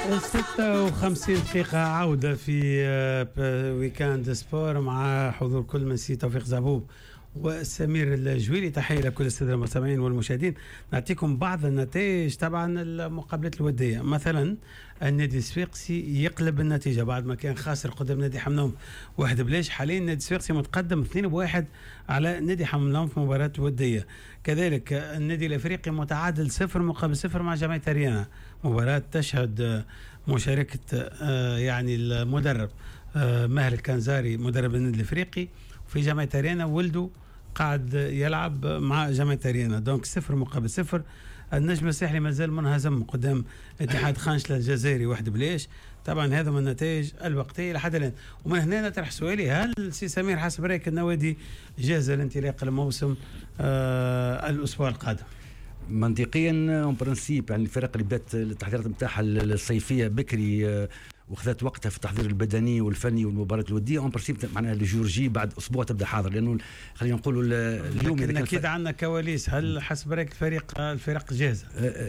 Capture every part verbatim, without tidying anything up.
ستة وخمسين دقيقة عودة في ويكاند سبور مع حضور كل من سي توفيق زعبوب وسمير الجويلي. تحية لكل السادة المستمعين والمشاهدين. نعطيكم بعض النتائج طبعا المقابلات الودية. مثلا النادي الصفاقسي يقلب النتيجة بعد ما كان خاسر قدام نادي حملان واحد بلاش. حاليا النادي الصفاقسي متقدم اثنين بواحد على نادي حملان في مباراة ودية. كذلك النادي الافريقي متعادل صفر مقابل صفر مع جمعية ريانا، مباراة تشهد مشاركة يعني المدرب ماهر الكنزاري مدرب النادي الافريقي في جمعية ريانا، ولده قاعد يلعب مع جمعية ريانا، دونك صفر مقابل صفر. النجم الساحلي مازال منهزم قدام اتحاد خانشلة الجزائري واحد بلاش. طبعا هذا من النتائج الوقتيه لحد الان. ومن هنا نطرح سؤالي، هل سي سمير حسب رايك النوادي جاهزه لانطلاق الموسم آه الاسبوع القادم؟ منطقيا اون برانسيب، يعني الفرق اللي بدات التحضيرات نتاعها الصيفيه بكري آه وخذت وقتها في التحضير البدني والفني والمباراه الوديه، اون برانسيب معناها الجورجي بعد اسبوع تبدا حاضر، لانه خلينا نقولوا اليوم لكن اكيد عندنا كواليس. هل حسب رايك الفريق الفرق جاهزه؟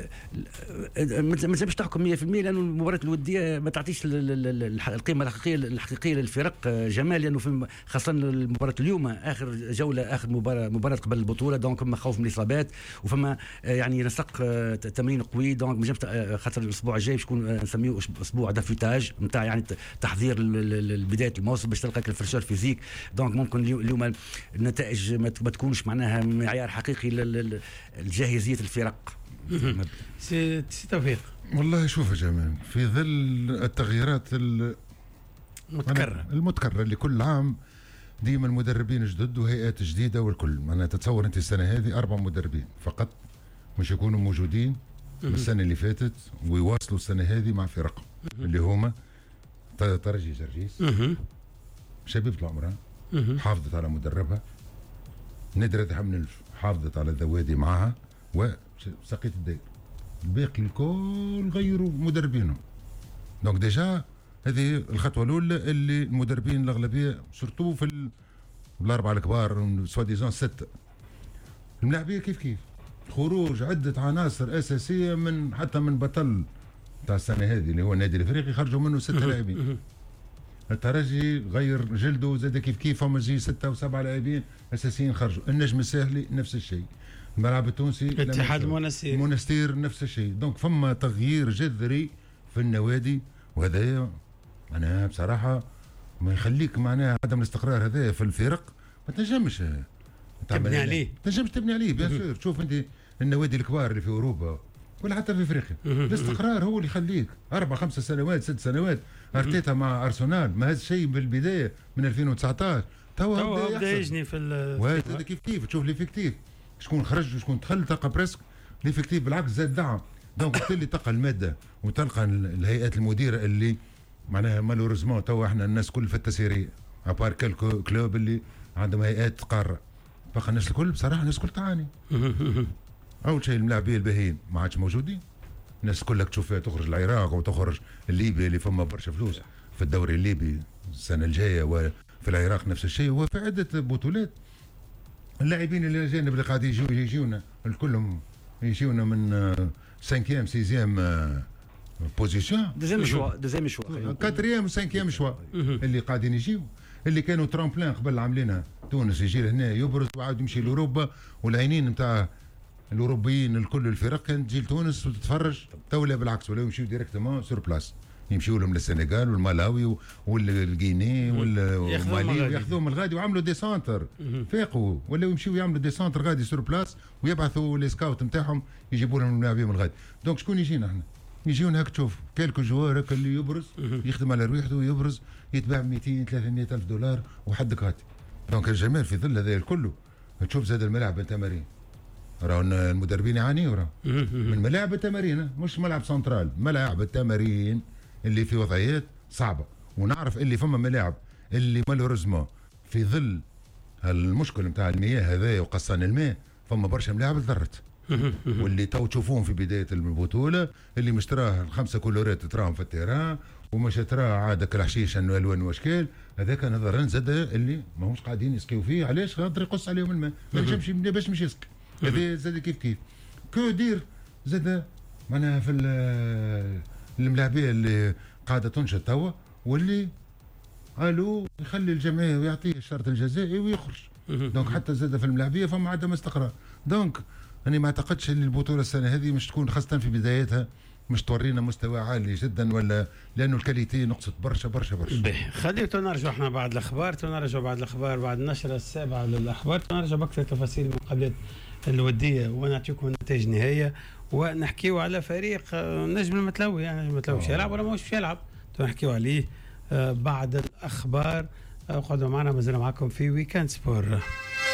ما تنجمش تحكم مية بالمية لانه المباراه الوديه ما تعطيش القيمه الحقيقيه الحقيقيه للفرق جمال، لانه في خاصه المباراه اليوم اخر جوله اخر مباراه مباراه قبل البطوله، دونك فما خوف من الاصابات وفما يعني نسق تمرين قوي، دونك ما نجمش خاطر الاسبوع الجاي باش يكون نسميه اسبوع دافيتاج نتاع يعني تحضير بدايه الموسم باش تلقى الفرشور فيزيك، دونك ممكن اليوم النتائج ما تكونش معناها معيار حقيقي لجاهزيه الفرق. سي توفيق، والله شوف يا جماعه، في ظل التغييرات المتكرره المتكرره اللي كل عام ديما مدربين جدد وهيئات جديده والكل، معناها تتصور انت السنه هذه اربع مدربين فقط مش يكونوا موجودين السنه اللي فاتت ويواصلوا السنه هذه مع فرقهم اللي هما ترجي جرجيس، شبيبة العمران حافظت على مدربها، ندرة حمل حافظت على الذوادي معها وسقيت الدير، الباقي الكل غيروا مدربينهم. دونك ديجا هذه الخطوه الاولى اللي المدربين الاغلبيه سورتو في الاربعه الكبار سوا ديزون سته الملاعبيه كيف كيف خروج عده عناصر اساسيه من حتى من بطل تاع السنه هذه اللي هو النادي الافريقي خرجوا منه سته لاعبين. الترجي غير جلده زاد كيف كيف فما جي سته وسبعه لاعبين اساسيين خرجوا. النجم الساحلي نفس الشيء، الملعب التونسي الاتحاد المنستير المنستير نفس الشيء. دونك فما تغيير جذري في النوادي، وهذا معناها بصراحه ما يخليك معناها عدم الاستقرار هذا في الفرق ما تنجمش تبني عليه، ما تنجمش تبني عليه بيان سور. شوف انت النوادي الكبار اللي في اوروبا ولا حتى في افريقيا الاستقرار هو اللي يخليك اربع خمس سنوات ست سنوات. ارتيتا مع ارسنال ما هذا الشيء بالبدايه من ألفين وتسعطاش توا بدا يجني في وهذا كيف كيف تشوف ليفيكتيف شكون خرج وشكون دخل، تلقى بريسك ليفيكتيف بالعكس زاد دعم. دونك وقت اللي تلقى الماده وتلقى الهيئات المديره اللي معناها مالوريزمون توا احنا الناس كل في التسييريه ابار كلكو كلوب اللي عندهم هيئات قاره، بقى الناس الكل بصراحه الناس الكل تعاني. اول شيء الملاعبيه الباهيين ما عادش موجودين، الناس كلك تشوف فيها تخرج العراق وتخرج الليبيا اللي فما برشا فلوس في الدوري الليبي السنه الجايه، وفي العراق نفس الشيء، وفي عده بطولات. اللاعبين اللي الاجانب اللي قاعدين يجيو يجيونا الكلهم يجيونا من سانكيام سيزيام بوزيسيون دوزيام شوا دوزيام شوا كاتريام وسانكيام شوا اللي قاعدين يجيو، اللي كانوا ترامبلان قبل عاملينها تونس يجي لهنا يبرز وعاود يمشي لاوروبا، والعينين نتاع الاوروبيين الكل الفرق كانت تجي لتونس وتتفرج، تو لا بالعكس ولا يمشيو ديريكتومون سور بلاس، يمشيو لهم للسنغال والملاوي والغيني والمالي وياخذوهم الغادي وعملوا دي سونتر فاقوا، ولا يمشيو يعملوا دي سونتر غادي سور بلاس ويبعثوا لي سكاوت نتاعهم يجيبوا لهم اللاعبين الغادي. دونك شكون يجينا احنا؟ يجيونا هاك تشوف كالكو جوار هكا اللي يبرز يخدم على ريحته ويبرز يتباع مئتين ثلاثمئة الف دولار وحدك هاتي. دونك الجمال في ظل هذا الكل تشوف زاد الملاعب التمارين راهو المدربين يعانيوا راهو من ملاعب التمارين، مش ملعب سنترال، ملاعب التمارين اللي في وضعيات صعبه. ونعرف اللي فما ملاعب اللي مالوريزمون في ظل المشكل نتاع المياه هذايا وقصان الماء فما برشا ملاعب تضرت واللي تو تشوفوهم في بدايه البطوله اللي مش تراه الخمسه كولورات تراهم في التيران ومش تراه عادك الحشيش انه الوان واشكال، هذاك نظرا زاد اللي ماهوش قاعدين يسقيو فيه. علاش؟ خاطر يقص عليهم الماء ما ينجمش باش مش يسقي. هذا زاد كيف كيف كو دير زاد معناها في الملاعبيه اللي قاعده تنشط توا، واللي قالوا يخلي الجمعيه ويعطيه الشرط الجزائي ويخرج. دونك حتى زاد في الملاعبيه فما عدم استقرار. دونك انا ما اعتقدش ان البطوله السنه هذه مش تكون خاصه في بدايتها مش تورينا مستوى عالي جدا، ولا لانه الكاليتي نقصت برشا برشا برشا. باهي خلينا نرجعوا احنا بعد الاخبار، نرجعوا بعد الاخبار بعد النشره السابعه للاخبار، نرجع باكثر تفاصيل المقابلات الوديه ونعطيكم النتائج النهائيه، ونحكيو على فريق نجم المتلوي. يعني نجم المتلوي مش يلعب ولا مش يلعب، نحكيو عليه بعد الاخبار. اقعدوا معنا، مازال معكم في ويكاند سبور.